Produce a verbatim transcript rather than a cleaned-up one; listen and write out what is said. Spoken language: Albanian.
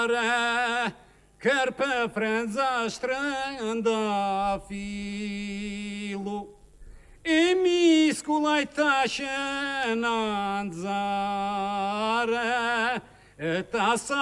Quer pe frânza strândafilu, e misculai tașe n-anzare, e ta